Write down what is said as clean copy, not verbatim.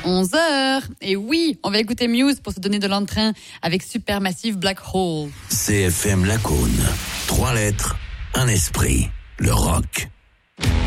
11h. Et oui, on va écouter Muse pour se donner de l'entrain avec Supermassive Black Hole. CFM Lacaune. 3 lettres, un esprit. Le rock.